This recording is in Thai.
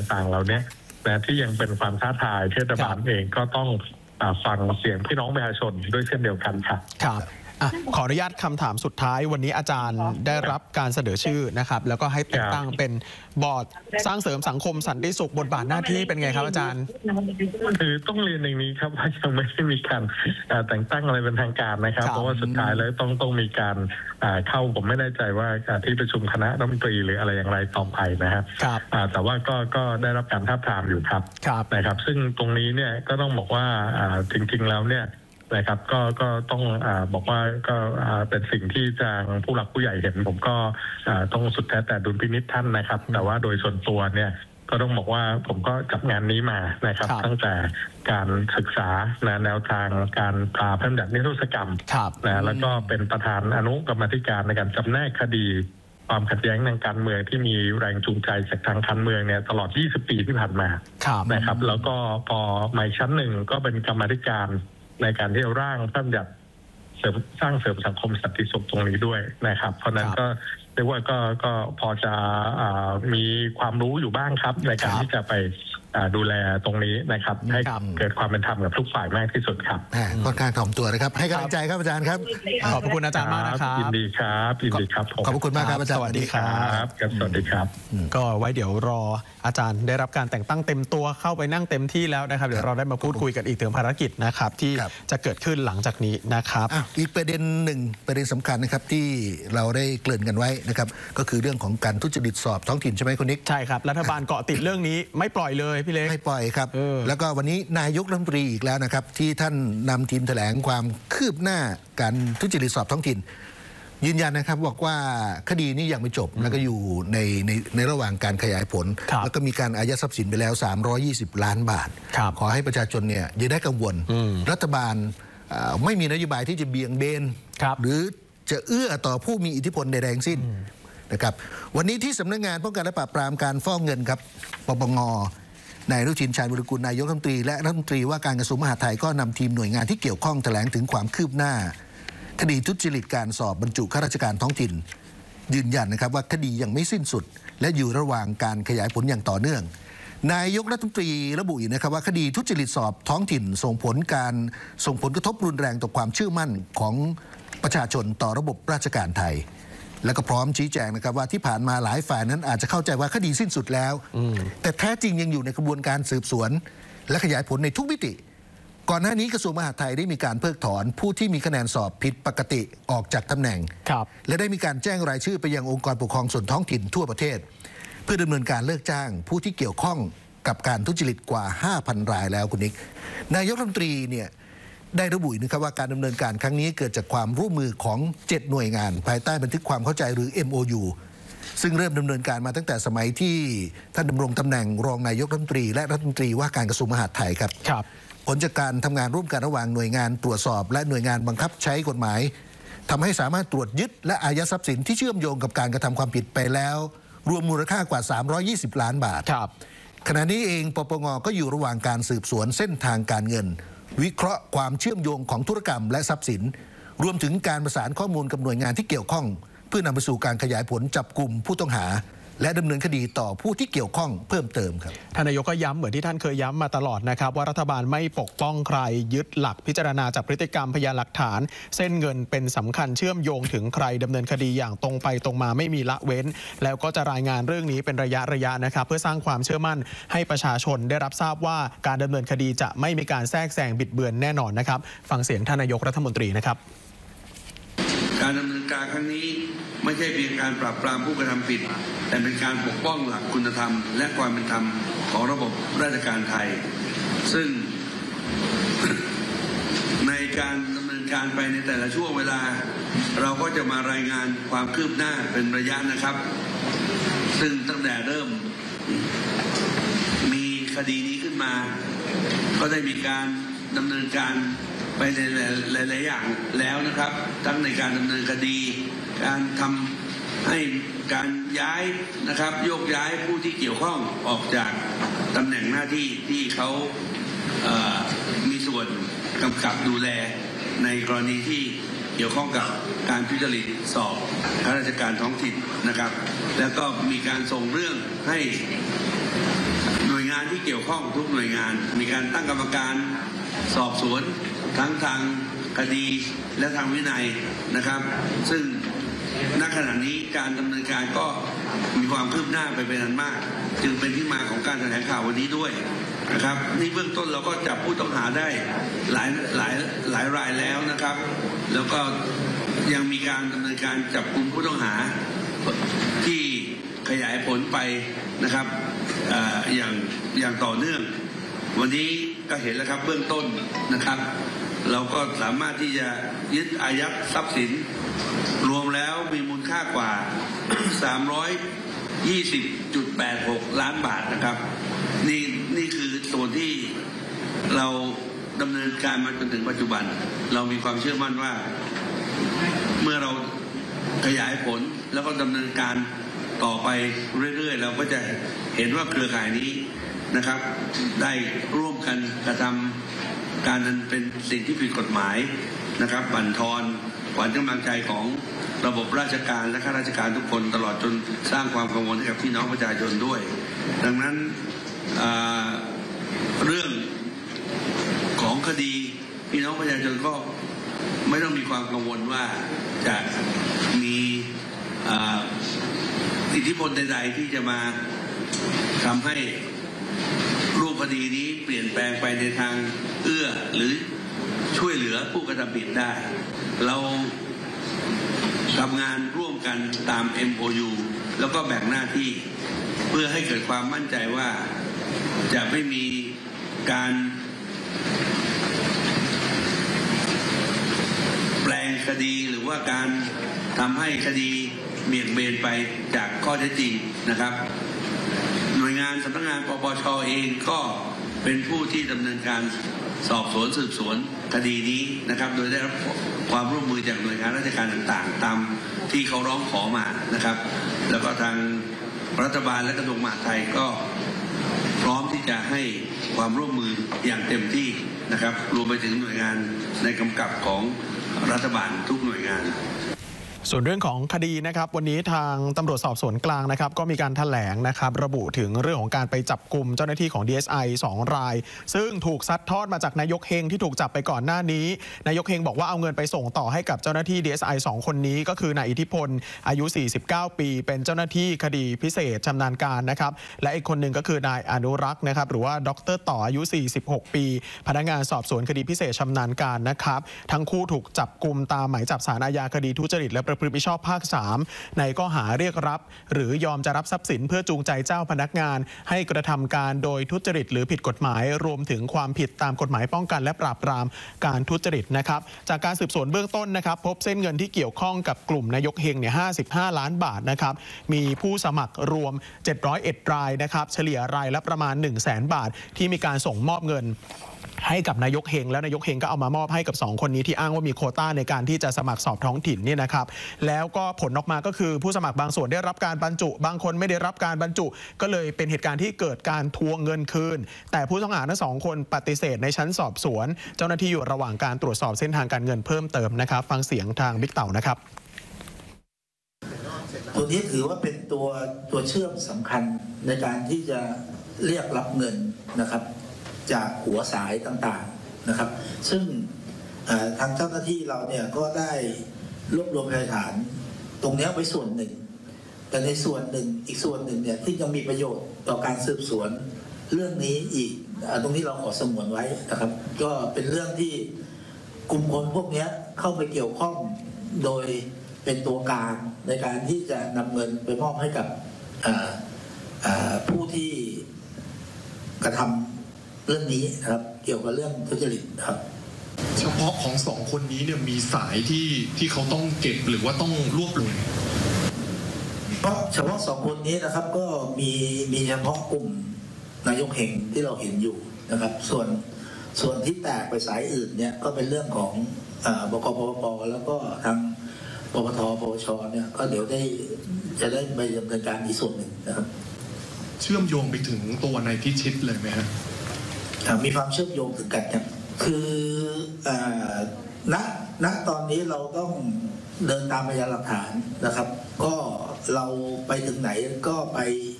ต่างๆเหล่านี้นะที่ยังเป็นความท้าทายเทศบาลเองก็ต้องฟังเสียงพี่น้องประชาชนด้วยเช่นเดียวกันครับขออนุญาตคำถามสุดท้ายวันนี้อาจารย์ได้รับการเสนอชื่อนะครับแล้วก็ให้แต่งตั้งเป็นบอร์ดสร้างเสริมสังคมสันติสุขบทบาทหน้าที่เป็นไงครับอาจารย์คือต้องเรียนอย่างนี้ครับว่ายังไม่ได้มีการแต่งตั้งอะไรเป็นทางการนะครับเพราะว่าสุดท้ายแล้วต้องมีการเข้าผมไม่แน่ใจว่าที่ประชุมคณะรัฐมนตรีหรืออะไรอย่างไรต่อไปนะครับแต่ว่าก็ได้รับการทาบทามอยู่ครับนะครับซึ่งตรงนี้เนี่ยก็ต้องบอกว่าจริงๆแล้วเนี่ยนะครับก็ต้องบอกว่าก็เป็นสิ่งที่ทางผู้หลักผู้ใหญ่เห็นผมก็ต้องสุดแท้แต่ดุลพินิจท่านนะครับแต่ว่าโดยส่วนตัวเนี่ยก็ต้องบอกว่าผมก็จับงานนี้มานะครับตั้งแต่การศึกษาแนวทางการพระราชบัญญัตินิรโทษกรรมแล้วก็เป็นประธานอนุกรรมาธิการในการจำแนกคดีความขัดแย้งทางการเมืองที่มีแรงจูงใจจากทางการเมืองเนี่ยตลอด20 ปีที่ผ่านมานะครับแล้วก็พอมาชั้นหนึ่งก็เป็นกรรมาธิการในการที่ร่างพระราชบัญญัติสร้างเสริมสังคมสันติสุขตรงนี้ด้วยนะครับเพราะนั้นก็เรียกว่าก็พอจะมีความรู้อยู่บ้างครับในการที่จะไปดูแลตรงนี้นะครับให้เกิดความเป็นธรรมกับทุกฝ่ายมากที่สุดครับค่อนข้างถ่อมตัวนะครับให้กำลังใจครับอาจารย์ครับขอบคุณอาจารย์มากนะครับยินดีครับยินดีครับขอบคุณมากครับอาจารย์สวัสดีครับสวัสดีครับก็ไว้เดี๋ยวรออาจารย์ได้รับการแต่งตั้งเต็มตัวเข้าไปนั่งเต็มที่แล้วนะครับเดี๋ยวเราได้มาพูดคุยกันอีกถึงภารกิจนะครับที่จะเกิดขึ้นหลังจากนี้นะครับอีกประเด็นหนึ่งประเด็นสำคัญนะครับที่เราได้เกริ่นกันไว้นะครับก็คือเรื่องของการทุจริตสอบท้องถิ่นใช่ไหมคุณนิกใช่ครับรัฐบาลเกาะติดเรื่องนี้ไม่ปล่อยเลยพี่เล็กไม่ปล่อยครับแล้วก็วันนี้นายกรัฐมนตรีอีกแล้วนะครับที่ท่านนำทีมแถลงความคืบหน้าการทุจริตสอบท้องถิ่นยืนยันนะครับบอกว่าคดีนี้ยังไม่จบแล้วก็อยู่ในระหว่างการขยายผลแล้วก็มีการอายัดทรัพย์สินไปแล้ว320 ล้านบาทขอให้ประชาชนเนี่ยอย่าได้กังวลรัฐบาลไม่มีนโยบายที่จะเบี่ยงเบนหรือจะเอื้อต่อผู้มีอิทธิพลใดๆทั้งสิ้นนะครับวันนี้ที่สำนักงานป้องกันและปราบปรามการฟอกเงินครับปปงนายอนุทินชาญวิรุฬกุลนายกรัฐมนตรีและรัฐมนตรีว่าการกระทรวงมหาดไทยก็นำทีมหน่วยงานที่เกี่ยวข้องแถลงถึงความคืบหน้าคดีทุจริตการสอบบรรจุข้าราชการท้องถิ่นยืนยันนะครับว่าคดียังไม่สิ้นสุดและอยู่ระหว่างการขยายผลอย่างต่อเนื่องนายกรัฐมนตรีระบุอีกนะครับว่าคดีทุจริตสอบท้องถิ่นส่งผลกระทบรุนแรงต่อความเชื่อมั่นของประชาชนต่อระบบราชการไทยแล้วก็พร้อมชี้แจงนะครับว่าที่ผ่านมาหลายฝ่ายนั้นอาจจะเข้าใจว่าคดีสิ้นสุดแล้วแต่แท้จริงยังอยู่ในกระบวนการสืบสวนและขยายผลในทุกมิติก่อนหน้านี้กระทรวงมหาดไทยได้มีการเพิกถอนผู้ที่มีคะแนนสอบผิดปกติออกจากตำแหน่งและได้มีการแจ้งรายชื่อไปยังองค์กรปกครองส่วนท้องถิ่นทั่วประเทศเพื่อดำเนินการเลิกจ้างผู้ที่เกี่ยวข้องกับการทุจริตกว่า 5,000 รายแล้วคุณนิกนายกรัฐมนตรีเนี่ยได้ระบุนะครับว่าการดำเนินการครั้งนี้เกิดจากความร่วมมือของ7หน่วยงานภายใต้บันทึกความเข้าใจหรือ MOU ซึ่งเริ่มดำเนินการมาตั้งแต่สมัยที่ท่านดำรงตำแหน่งรองนายกรัฐมนตรีและรัฐมนตรีว่าการกระทรวงมหาดไทยครับผลจากการทำงานร่วมกันระหว่างหน่วยงานตรวจสอบและหน่วยงานบังคับใช้กฎหมายทำให้สามารถตรวจยึดและอายัดทรัพย์สินที่เชื่อมโยงกับการกระทำความผิดไปแล้วรวมมูลค่ากว่า320 ล้านบาทขณะนี้เองปปงก็อยู่ระหว่างการสืบสวนเส้นทางการเงินวิเคราะห์ความเชื่อมโยงของธุรกรรมและทรัพย์สินรวมถึงการประสานข้อมูลกับหน่วยงานที่เกี่ยวข้องเพื่อนำไปสู่การขยายผลจับกลุ่มผู้ต้องหาและดำเนินคดีต่อผู้ที่เกี่ยวข้องเพิ่มเติมครับท่านนายกก็ย้ำเหมือนที่ท่านเคยย้ำมาตลอดนะครับว่ารัฐบาลไม่ปกป้องใครยึดหลักพิจารณาจากพฤติกรรมพยานหลักฐานเส้นเงินเป็นสำคัญเชื่อมโยงถึงใครดำเนินคดีอย่างตรงไปตรงมาไม่มีละเว้นแล้วก็จะรายงานเรื่องนี้เป็นระยะนะครับเพื่อสร้างความเชื่อมั่นให้ประชาชนได้รับทราบว่าการดำเนินคดีจะไม่มีการแทรกแซงบิดเบือนแน่นอนนะครับฟังเสียงท่านนายกรัฐมนตรีนะครับการดำเนินการครั้งนี้ไม่ใช่เพียงการปราบปรามผู้กระทำผิดแต่เป็นการปกป้องหลักคุณธรรมและความเป็นธรรมของระบบราชการไทยซึ่ง ในการดำเนินการไปในแต่ละช่วงเวลาเราก็จะมารายงานความคืบหน้าเป็นระยะนะครับซึ่งตั้งแต่เริ่มมีคดีนี้ขึ้นมาก็ได้มีการดำเนินการไปในหลายๆอย่างแล้วนะครับทั้งในการดำเนินคดีการทำให้การย้ายนะครับโยกย้ายผู้ที่เกี่ยวข้องออกจากตำแหน่งหน้าที่ที่เขามีส่วนกำกับดูแลในกรณีที่เกี่ยวข้องกับการทุจริตสอบข้าราชการท้องถิ่นนะครับแล้วก็มีการส่งเรื่องให้เกี่ยวข้องทุกหน่วยงานมีการตั้งกรรมการสอบสวนทั้งทางคดีและทางวินัยนะครับซึ่งณขณะนี้การดำเนินการก็มีความคืบหน้าไปเป็นอันมากจึงเป็นที่มาของการแถลงข่าววันนี้ด้วยนะครับนี่เบื้องต้นเราก็จับผู้ต้องหาได้หลายรายแล้วนะครับแล้วก็ยังมีการดำเนินการจับกุมผู้ต้องหาที่ขยายผลไปนะครับอย่างต่อเนื่องวันนี้ก็เห็นแล้วครับเบื้องต้นนะครับเราก็สามารถที่จะยึดอายัดทรัพย์สินรวมแล้วมีมูลค่ากว่า 320.86 ล้านบาทนะครับนี่คือส่วนที่เราดำเนินการมาจนถึงปัจจุบันเรามีความเชื่อมั่นว่าเมื่อเราขยายผลแล้วก็ดำเนินการต่อไปเรื่อยๆเราก็จะเห็นว่าเครือข่ายนี้นะครับได้ร่วมกันกระทำการนั้นเป็นสิ่งที่ผิดกฎหมายนะครับบั่นทอนขวัญกำลังใจของระบบราชการและข้าราชการทุกคนตลอดจนสร้างความกังวลให้กับพี่น้องประชาชนด้วยดังนั้นเรื่องของคดีพี่น้องประชาชนก็ไม่ต้องมีความกังวลว่าจะมีอิทธิพลใดๆที่จะมาทำให้รูปคดีนี้เปลี่ยนแปลงไปในทางเอื้อหรือช่วยเหลือผู้กระทำผิดได้เราทำงานร่วมกันตาม MOU แล้วก็แบ่งหน้าที่เพื่อให้เกิดความมั่นใจว่าจะไม่มีการแปลงคดีหรือว่าการทำให้คดีเบี่ยงเบนไปจากข้อเท็จจริงนะครับหน่วยงานสำนักงานปปช.เองก็เป็นผู้ที่ดำเนินการสอบสวนสืบสวนคดีนี้นะครับโดยได้รับความร่วมมือจากหน่วยงานราชการต่างๆตามที่เขาร้องขอมานะครับแล้วก็ทางรัฐบาลและกระทรวงมหาดไทยก็พร้อมที่จะให้ความร่วมมืออย่างเต็มที่นะครับรวมไปถึงหน่วยงานในกำกับของรัฐบาลทุกหน่วยงานส่วนเรื่องของคดีนะครับวันนี้ทางตำรวจสอบสวนกลางนะครับก็มีการแถลงนะครับระบุถึงเรื่องของการไปจับกลุ่มเจ้าหน้าที่ของ DSI 2 รายซึ่งถูกซัดทอดมาจากนายกเฮงที่ถูกจับไปก่อนหน้านี้นายกเฮงบอกว่าเอาเงินไปส่งต่อให้กับเจ้าหน้าที่ DSI 2 คนนี้ก็คือนายอิทธิพลอายุ49 ปีเป็นเจ้าหน้าที่คดีพิเศษชำนาญการนะครับและอีกคนหนึ่งก็คือนายอนุรักษ์นะครับหรือว่าดร.ต่ออายุ46 ปีพนักงานสอบสวนคดีพิเศษชำนาญการนะครับทั้งคู่ถูกจับกุมตามหมายจับศาลอาญาคดีทุจริตและประพฤติมิชอบภาค 3ในข้อหาเรียกรับหรือยอมจะรับทรัพย์สินเพื่อจูงใจเจ้าพนักงานให้กระทำการโดยทุจริตหรือผิดกฎหมายรวมถึงความผิดตามกฎหมายป้องกันและปราบปรามการทุจริตนะครับจากการสืบสวนเบื้องต้นนะครับพบเส้นเงินที่เกี่ยวข้องกับกลุ่มนายกเฮงเนี่ย55 ล้านบาทนะครับมีผู้สมัครรวม701 รายนะครับเฉลี่ยรายละประมาณ 100,000 บาทที่มีการส่งมอบเงินให้กับนายกเฮงแล้วนายกเฮงก็เอามามอบให้กับ2คนนี้ที่อ้างว่ามีโควต้าในการที่จะสมัครสอบท้องถิ่นนี่นะครับแล้วก็ผลออกมาก็คือผู้สมัครบางส่วนได้รับการบรรจุบางคนไม่ได้รับการบรรจุก็เลยเป็นเหตุการณ์ที่เกิดการทวงเงินคืนแต่ผู้ต้องหาทั้ง2คนปฏิเสธในชั้นสอบสวนเจ้าหน้าที่อยู่ระหว่างการตรวจสอบเส้นทางการเงินเพิ่มเติมนะครับฟังเสียงทางบิ๊กเต่านะครับตัวนี้ถือว่าเป็นตัวเชื่อมสำคัญในการที่จะเรียกรับเงินนะครับจากหัวสายต่างๆนะครับซึ่งทางเจ้าหน้าที่เราเนี่ยก็ได้รวบรวมพยานฐานตรงนี้ไว้ส่วนหนึ่งแต่ในส่วนหนึ่งอีกส่วนหนึ่งเนี่ยที่ยังมีประโยชน์ต่อการสืบสวนเรื่องนี้อีกตรงนี้เราขอสงวนไว้นะครับก็เป็นเรื่องที่กลุ่มคนพวกนี้เข้าไปเกี่ยวข้องโดยเป็นตัวกลางในการที่จะนำเงินไปมอบให้กับผู้ที่กระทำเรื่องนี้นะครับเกี่ยวกับเรื่องทุจริตครับเฉพาะของ2คนนี้เนี่ยมีสายที่เขาต้องเก็บหรือว่าต้องรวบรวมเพราะเฉพาะ2คนนี้นะครับก็มีเฉพาะกลุ่มนายกเฮงที่เราเห็นอยู่นะครับส่วนที่แตกไปสายอื่นเนี่ยก็เป็นเรื่องของบกปปแล้วก็ทางปปทปปชเนี่ยก็เดี๋ยวจะได้ไปดำเนินการอีกส่วนหนึ่งนะครับเชื่อมโยงไปถึงตัวนายพิชิตเลยไหมฮะมีความเชื่อมโยงถึงกันครับคือณตอนนี้เราต้องเดินตามพยานหลักฐานนะครับก็เราไปถึงไหนก็ไป